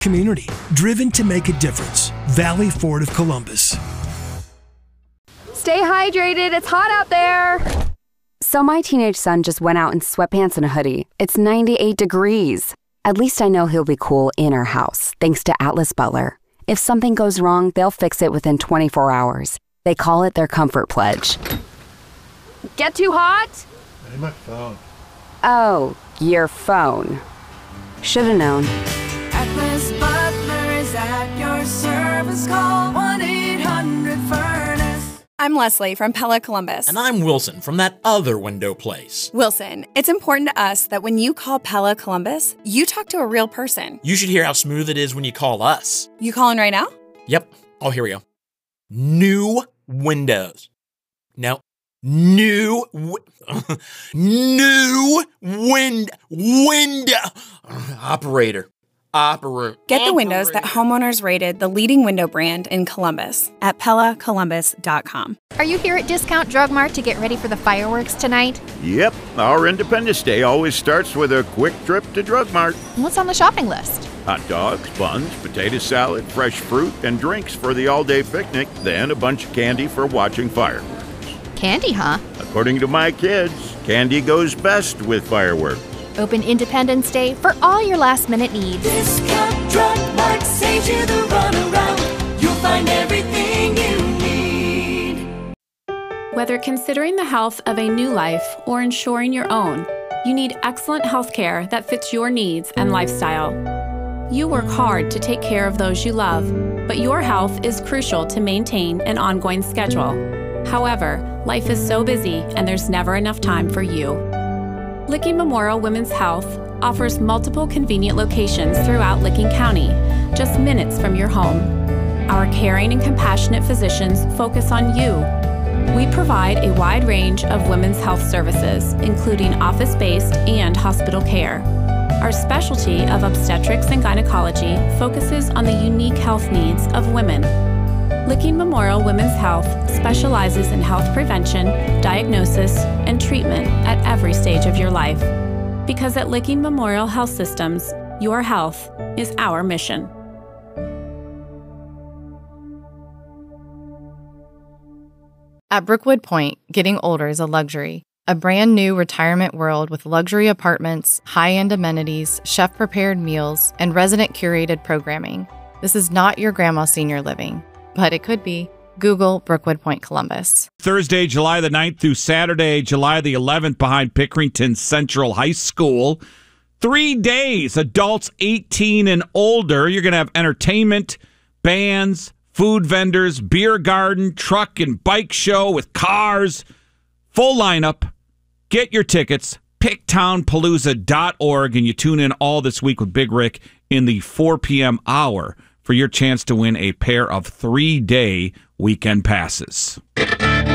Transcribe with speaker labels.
Speaker 1: Community, driven to make a difference. Valley Ford of Columbus.
Speaker 2: Stay hydrated. It's hot out there. So my teenage son just went out in sweatpants and a hoodie. It's 98 degrees. At least I know he'll be cool in our house, thanks to Atlas Butler. If something goes wrong, they'll fix it within 24 hours. They call it their comfort pledge. Get too hot?
Speaker 3: Hey, my phone.
Speaker 2: Oh, your phone. Should've known.
Speaker 4: Atlas Butler is at your service. Call 1-800-FURNACE.
Speaker 5: I'm Leslie from Pella Columbus.
Speaker 6: And I'm Wilson from that other window place.
Speaker 5: Wilson, it's important to us that when you call Pella Columbus, you talk to a real person.
Speaker 6: You should hear how smooth it is when you call us.
Speaker 5: You calling right now?
Speaker 6: Yep. Oh, here we go. New windows. No. New window. Operator.
Speaker 5: Get the windows that homeowners rated the leading window brand in Columbus at PellaColumbus.com.
Speaker 7: Are you here at Discount Drug Mart to get ready for the fireworks tonight?
Speaker 8: Yep, our Independence Day always starts with a quick trip to Drug Mart.
Speaker 7: What's on the shopping list?
Speaker 8: Hot dogs, buns, potato salad, fresh fruit, and drinks for the all-day picnic, then a bunch of candy for watching fireworks.
Speaker 7: Candy, huh?
Speaker 8: According to my kids, candy goes best with fireworks.
Speaker 7: Open Independence Day for all your last-minute needs.
Speaker 4: Discount Drug Mart saves you the runaround. You'll find everything you need.
Speaker 9: Whether considering the health of a new life or ensuring your own, you need excellent health care that fits your needs and lifestyle. You work hard to take care of those you love, but your health is crucial to maintain an ongoing schedule. However, life is so busy and there's never enough time for you. Licking Memorial Women's Health offers multiple convenient locations throughout Licking County, just minutes from your home. Our caring and compassionate physicians focus on you. We provide a wide range of women's health services, including office-based and hospital care. Our specialty of obstetrics and gynecology focuses on the unique health needs of women. Licking Memorial Women's Health specializes in health prevention, diagnosis, and treatment at every stage of your life. Because at Licking Memorial Health Systems, your health is our mission.
Speaker 10: At Brookwood Point, getting older is a luxury. A brand new retirement world with luxury apartments, high-end amenities, chef-prepared meals, and resident-curated programming. This is not your grandma's senior living, but it could be. Google Brookwood Point Columbus.
Speaker 11: Thursday, July the 9th through Saturday, July the 11th behind Pickerington Central High School. 3 days, adults 18 and older. You're going to have entertainment, bands, food vendors, beer garden, truck and bike show with cars. Full lineup. Get your tickets. PicktownPalooza.org, and you tune in all this week with Big Rick in the 4 p.m. hour for your chance to win a pair of 3-day weekend passes.